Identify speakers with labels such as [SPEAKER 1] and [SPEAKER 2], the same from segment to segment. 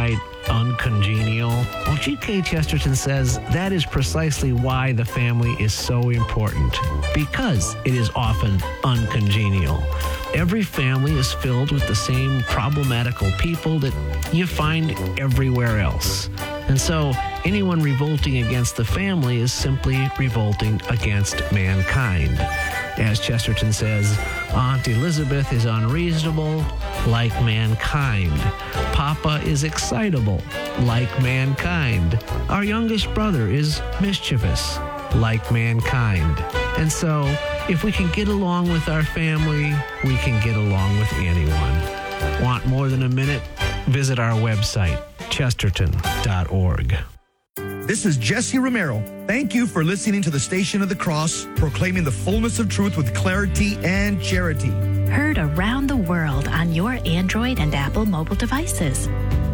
[SPEAKER 1] quite uncongenial? Well, G.K. Chesterton says that is precisely why the family is so important, because it is often uncongenial. Every family is filled with the same problematical people that you find everywhere else. And so anyone revolting against the family is simply revolting against mankind. As Chesterton says, Aunt Elizabeth is unreasonable, like mankind. Papa is excitable, like mankind. Our youngest brother is mischievous, like mankind. And so, if we can get along with our family, we can get along with anyone. Want more than a minute? Visit our website, chesterton.org.
[SPEAKER 2] This is Jesse Romero. Thank you for listening to the Station of the Cross, proclaiming the fullness of truth with clarity and charity.
[SPEAKER 3] Heard around the world on your Android and Apple mobile devices.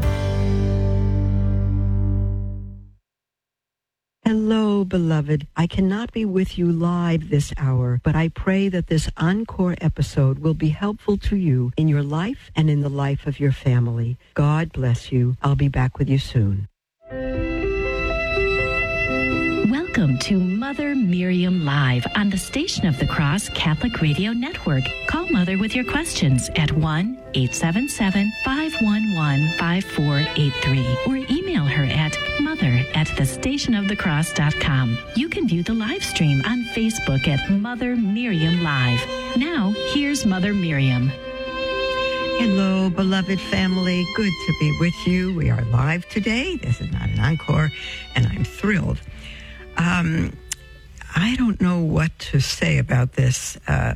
[SPEAKER 4] Hello, beloved. I cannot be with you live this hour, but I pray that this encore episode will be helpful to you in your life and in the life of your family. God bless you. I'll be back with you soon.
[SPEAKER 3] Welcome to Mother Miriam Live on the Station of the Cross Catholic Radio Network. Call Mother with your questions at 1-877-511-5483 or email her at mother@thestationofthecross.com. You can view the live stream on Facebook at Mother Miriam Live. Now, here's Mother Miriam.
[SPEAKER 4] Hello, beloved family. Good to be with you. We are live today. This is not an encore, and I'm thrilled. I don't know what to say about this.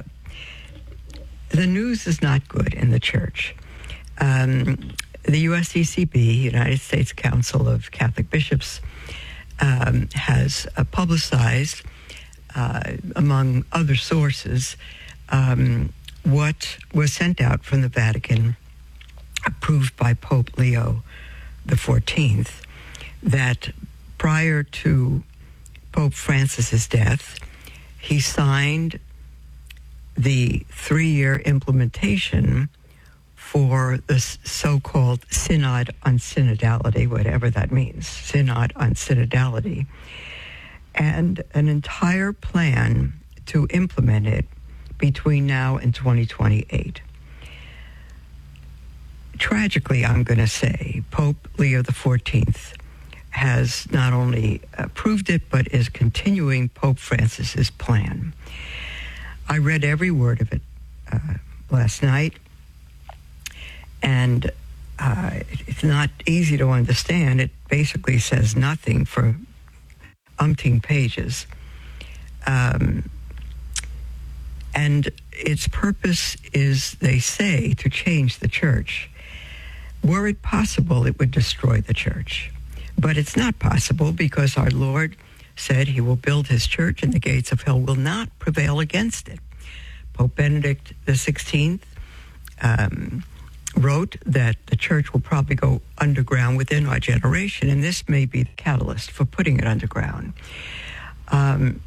[SPEAKER 4] The news is not good in the church. The USCCB, United States Council of Catholic Bishops, has publicized, among other sources, what was sent out from the Vatican, approved by Pope Leo XIV, that prior to Pope Francis's death, he signed the 3-year implementation for the so-called Synod on Synodality, whatever that means, Synod on Synodality, and an entire plan to implement it between now and 2028. Tragically, I'm going to say, Pope Leo XIV has not only approved it, but is continuing Pope Francis's plan. I read every word of it last night, and it's not easy to understand. It basically says nothing for umpteen pages. And its purpose is, they say, to change the church. Were it possible, it would destroy the church. But it's not possible, because our Lord said he will build his church and the gates of hell will not prevail against it. Pope Benedict XVI wrote that the church will probably go underground within our generation, and this may be the catalyst for putting it underground. And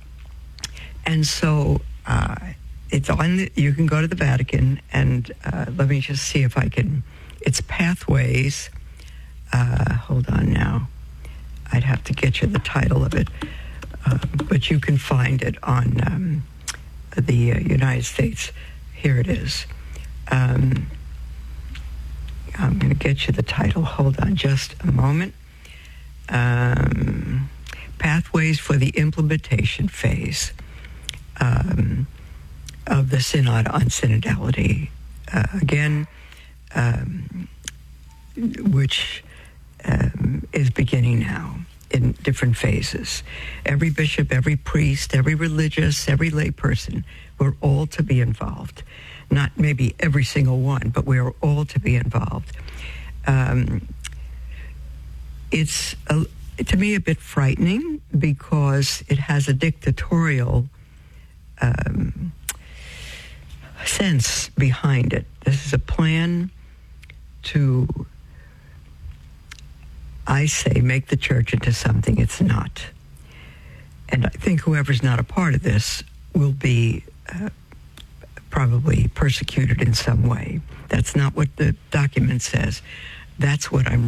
[SPEAKER 4] so it's on. You can go to the Vatican, and let me just see if I can. It's Pathways. Hold on now. I'd have to get you the title of it, but you can find it on the United States. Here it is. I'm going to get you the title. Hold on just a moment. Pathways for the Implementation Phase of the Synod on Synodality. Which is beginning now in different phases. Every bishop, every priest, every religious, every lay person, we're all to be involved. Not maybe every single one, but we're all to be involved. It's, to me, a bit frightening because it has a dictatorial sense behind it. This is a plan to, I say, make the church into something it's not. And I think whoever's not a part of this will be probably persecuted in some way. That's not what the document says. That's what I'm